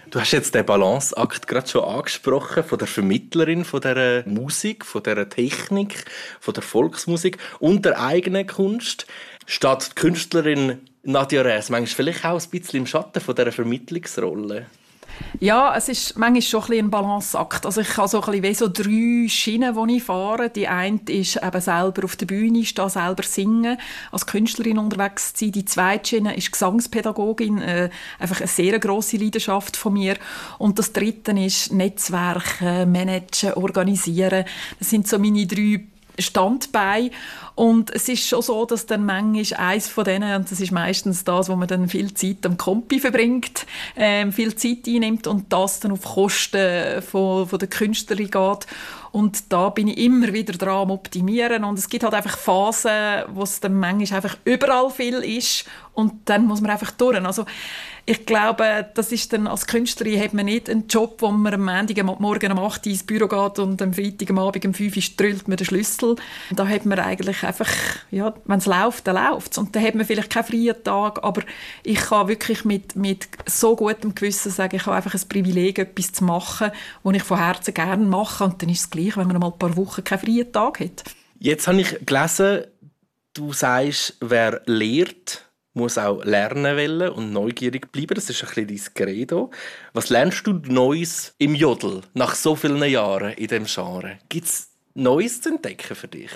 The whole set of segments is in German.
Du hast jetzt den Balanceakt gerade schon angesprochen, von der Vermittlerin von dieser Musik, von dieser Technik, von der Volksmusik und der eigenen Kunst. Steht die Künstlerin Nadia Räs manchmal vielleicht auch ein bisschen im Schatten von dieser Vermittlungsrolle? Ja, es ist manchmal schon ein bisschen ein Balanceakt. Also ich habe so ein bisschen wie so 3 Schienen, die ich fahre. Die eine ist eben selber auf der Bühne stehen, selber singen, als Künstlerin unterwegs zu sein. Die zweite Schiene ist Gesangspädagogin, einfach eine sehr grosse Leidenschaft von mir. Und das dritte ist Netzwerken, managen, organisieren. Das sind so meine 3 Standbeine. Und es ist schon so, dass dann manchmal eins von denen, und das ist meistens das, wo man dann viel Zeit am Kompi verbringt, viel Zeit einnimmt und das dann auf Kosten von der Künstlerin geht. Und da bin ich immer wieder dran am Optimieren. Und es gibt halt einfach Phasen, wo es dann manchmal einfach überall viel ist und dann muss man einfach durch. Also ich glaube, das ist dann, als Künstlerin hat man nicht einen Job, wo man am Montagmorgen um 8 Uhr ins Büro geht und am Freitagabend um 5 Uhr strüllt man den Schlüssel. Da hat man eigentlich einfach, ja, wenn es läuft, dann läuft es. Und dann hat man vielleicht keinen freien Tag, aber ich kann wirklich mit so gutem Gewissen sagen, ich habe einfach ein Privileg, etwas zu machen, was ich von Herzen gerne mache. Und dann ist es gleich, wenn man mal ein paar Wochen keinen freien Tag hat. Jetzt habe ich gelesen, du sagst, wer lehrt, muss auch lernen wollen und neugierig bleiben. Das ist ein bisschen dein Credo. Was lernst du Neues im Jodel nach so vielen Jahren in diesem Genre? Gibt es Neues zu entdecken für dich?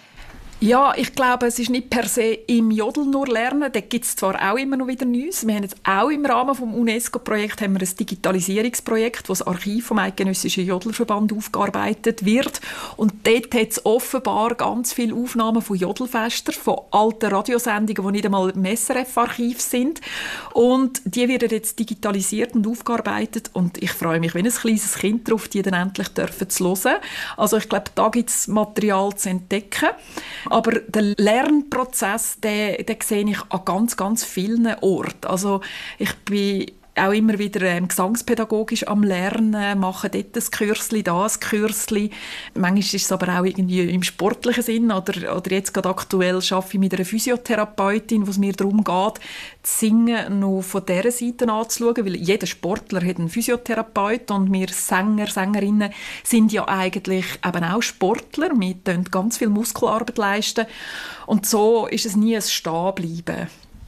Ja, ich glaube, es ist nicht per se im Jodel nur lernen. Da gibt es zwar auch immer noch wieder Neues. Wir haben jetzt auch im Rahmen des UNESCO-Projekts ein Digitalisierungsprojekt, wo das Archiv vom Eidgenössischen Jodelverband aufgearbeitet wird. Und dort hat es offenbar ganz viele Aufnahmen von Jodelfestern, von alten Radiosendungen, die nicht einmal im SRF-Archiv sind. Und die werden jetzt digitalisiert und aufgearbeitet. Und ich freue mich wie ein kleines Kind darauf, die dann endlich zu hören. Also ich glaube, da gibt es Material zu entdecken. Aber den Lernprozess, den sehe ich an ganz, ganz vielen Orten. Also ich bin auch immer wieder gesangspädagogisch am Lernen, mache dort ein Kürzli, da ein Kürzli. Manchmal ist es aber auch irgendwie im sportlichen Sinn oder jetzt gerade aktuell arbeite ich mit einer Physiotherapeutin, wo es mir darum geht, das Singen noch von dieser Seite anzuschauen, weil jeder Sportler hat einen Physiotherapeut und wir Sänger, Sängerinnen sind ja eigentlich eben auch Sportler. Wir leisten ganz viel Muskelarbeit leisten und so ist es nie ein Stehenbleiben.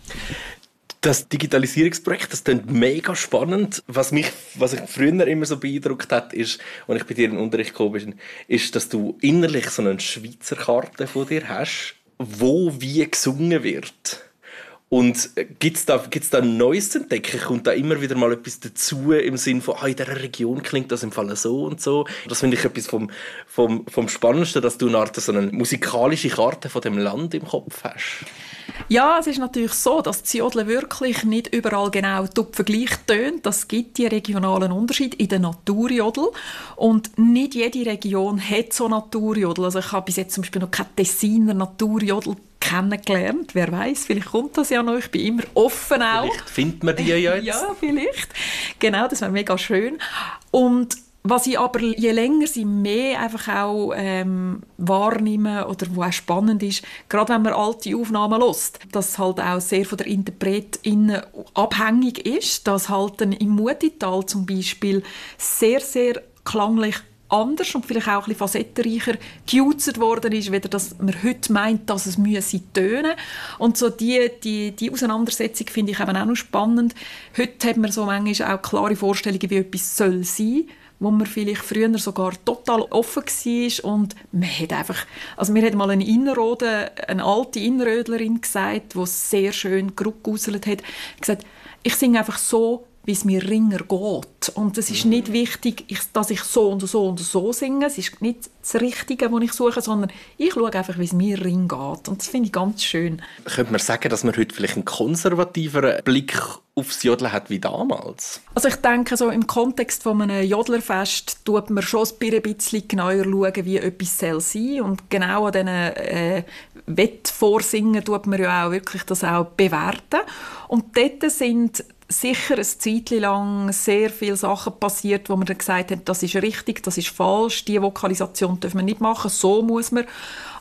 Das Digitalisierungsprojekt, das klingt mega spannend. Was ich früher immer so beeindruckt hat, ist, als ich bei dir in den Unterricht gekommen bin, ist, dass du innerlich so eine Schweizer Karte von dir hast, wo wie gesungen wird. Und gibt es da Neues zu entdecken? Kommt da immer wieder mal etwas dazu im Sinne von, in dieser Region klingt das im Fall so und so? Das finde ich etwas vom Spannendsten, dass du so eine musikalische Karte von dem Land im Kopf hast. Ja, es ist natürlich so, dass das Jodeln wirklich nicht überall genau gleich tönt. Das gibt die regionalen Unterschiede in der Naturjodel. Und nicht jede Region hat so Naturjodel. Also ich habe bis jetzt zum Beispiel noch keinen Tessiner Naturjodel kennengelernt. Wer weiß, vielleicht kommt das ja noch. Ich bin immer offen auch. Vielleicht findet man die ja jetzt. Ja, vielleicht. Genau, das wäre mega schön. Und was ich aber je länger sie mehr einfach auch wahrnehme oder wo auch spannend ist, gerade wenn man alte Aufnahmen hört, dass halt auch sehr von der Interpretin abhängig ist, dass halt dann im Mutital zum Beispiel sehr, sehr klanglich anders und vielleicht auch ein bisschen facettenreicher gejuzert worden ist, weder dass man heute meint, dass es müsse tönen. Und so die Auseinandersetzung finde ich eben auch noch spannend. Heute hat man so manchmal auch klare Vorstellungen, wie etwas soll sein, wo man vielleicht früher sogar total offen war und man hat einfach, also mir hat mal eine alte Innerrödlerin gesagt, die sehr schön geruckgauselt hat, gesagt, ich singe einfach so, wie es mir ringer geht. Und es ist nicht wichtig, dass ich so und so und so singe. Es ist nicht das Richtige, was ich suche, sondern ich schaue einfach, wie es mir ring geht. Und das finde ich ganz schön. Könnte man sagen, dass man heute vielleicht einen konservativeren Blick aufs Jodeln hat wie damals? Also ich denke, so im Kontext von einem Jodlerfest schaut man schon ein bisschen genauer schauen, wie etwas sein soll. Und genau an diesen Wettvorsingen tut man ja auch wirklich das auch bewerten. Und dort sind sicher ein Zeitchen lang sehr viele Sachen passiert, wo man dann gesagt hat, das ist richtig, das ist falsch, diese Vokalisation darf man nicht machen, so muss man.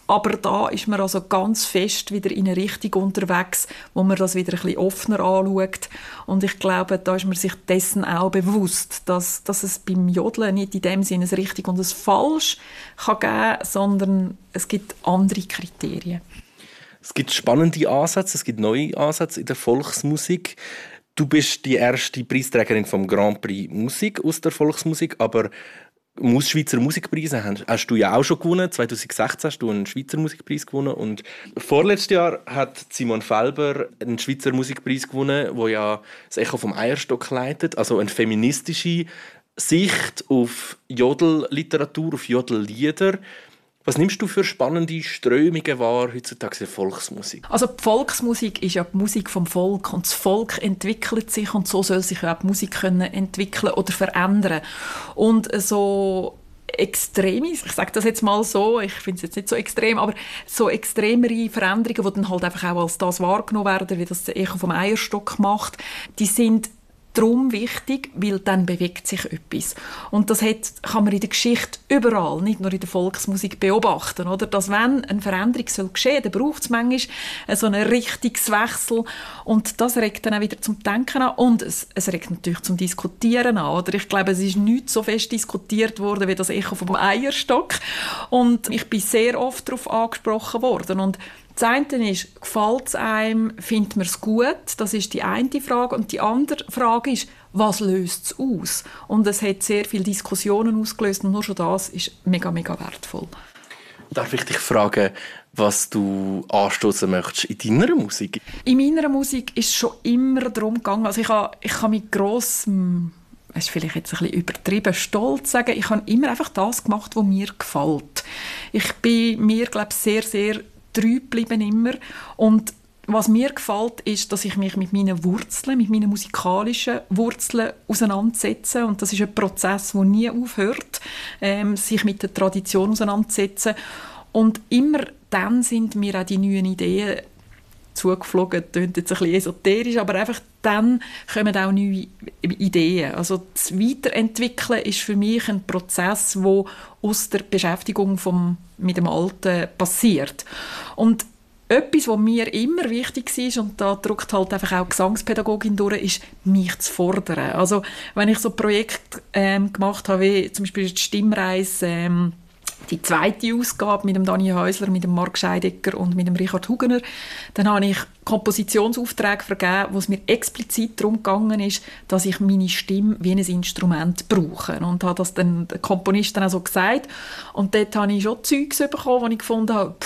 Aber da ist man also ganz fest wieder in eine Richtung unterwegs, wo man das wieder ein bisschen offener anschaut. Und ich glaube, da ist man sich dessen auch bewusst, dass es beim Jodeln nicht in dem Sinne ein richtig und ein falsch kann geben, sondern es gibt andere Kriterien. Es gibt spannende Ansätze, es gibt neue Ansätze in der Volksmusik. Du bist die erste Preisträgerin vom Grand Prix Musik aus der Volksmusik, aber Schweizer Musikpreise hast du ja auch schon gewonnen. 2016 hast du einen Schweizer Musikpreis gewonnen und vorletztes Jahr hat Simon Felber einen Schweizer Musikpreis gewonnen, wo ja das Echo vom Eierstock leitet, also eine feministische Sicht auf Jodelliteratur, auf Jodellieder. Was nimmst du für spannende Strömungen wahr heutzutage in der Volksmusik? Also die Volksmusik ist ja die Musik vom Volk und das Volk entwickelt sich und so soll sich ja auch die Musik können entwickeln oder verändern. Und so extreme, ich sage das jetzt mal so, ich finde es jetzt nicht so extrem, aber so extremere Veränderungen, die dann halt einfach auch als das wahrgenommen werden, wie das Echo vom Eierstock macht, die sind darum wichtig, weil dann bewegt sich etwas. Und das kann man in der Geschichte überall, nicht nur in der Volksmusik, beobachten. Oder? Dass wenn eine Veränderung geschehen soll, dann braucht es manchmal so einen Richtungswechsel. Und das regt dann auch wieder zum Denken an. Und es regt natürlich zum Diskutieren an. Oder? Ich glaube, es ist nicht so fest diskutiert worden wie das Echo vom Eierstock. Und ich bin sehr oft darauf angesprochen worden. Und das eine ist, gefällt es einem, findet man es gut? Das ist die eine Frage. Und die andere Frage ist, was löst es aus? Und es hat sehr viele Diskussionen ausgelöst und nur schon das ist mega, mega wertvoll. Darf ich dich fragen, was du anstoßen möchtest in deiner Musik? In meiner Musik ist es schon immer darum gegangen, also ich habe mit grossem, es ist vielleicht jetzt ein bisschen übertrieben, stolz sagen, ich habe immer einfach das gemacht, was mir gefällt. Ich bin mir, glaube ich, sehr, sehr treu geblieben immer. Und was mir gefällt, ist, dass ich mich mit meinen Wurzeln, mit meinen musikalischen Wurzeln auseinandersetze. Und das ist ein Prozess, der nie aufhört, sich mit der Tradition auseinanderzusetzen. Und immer dann sind mir auch die neuen Ideen zugeflogen, das klingt jetzt ein bisschen esoterisch, aber einfach dann kommen auch neue Ideen. Also das Weiterentwickeln ist für mich ein Prozess, der aus der Beschäftigung mit dem Alten passiert. Und etwas, was mir immer wichtig ist, und da drückt halt einfach auch Gesangspädagogin durch, ist, mich zu fordern. Also wenn ich so Projekte gemacht habe, wie zum Beispiel die Stimmreise, die zweite Ausgabe mit dem Daniel Häusler, mit dem Marc Scheidecker und mit dem Richard Hugener, dann habe ich Kompositionsaufträge vergeben, wo es mir explizit darum gegangen ist, dass ich meine Stimme wie ein Instrument brauche. Und habe das dann der Komponist dann auch so gesagt. Und dort habe ich schon Zeugs bekommen, wo ich gefunden habe,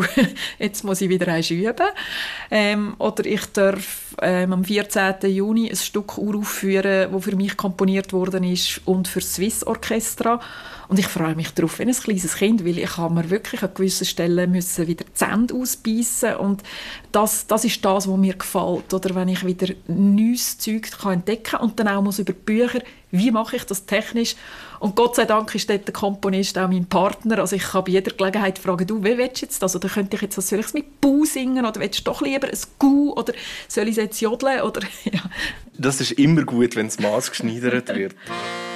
jetzt muss ich wieder üben. Oder ich darf am 14. Juni ein Stück aufführen, das für mich komponiert worden ist und für das Swiss Orchestra. Und ich freue mich darauf, wenn ein kleines Kind, weil ich habe mir wirklich an gewissen Stellen müssen wieder die Zähne ausbeissen. Und das ist das, was mir gefällt. Oder wenn ich wieder neues Zeug entdecken kann und dann auch muss über die Bücher, wie mache ich das technisch? Und Gott sei Dank ist dort der Komponist auch mein Partner. Also ich kann bei jeder Gelegenheit fragen, du, wie willst du jetzt das? Oder könnte ich jetzt das, soll ich es mit Bu singen? Oder willst du doch lieber ein Gu? Oder soll ich es jetzt jodeln? Oder, ja. Das ist immer gut, wenn das Maß geschneidert wird.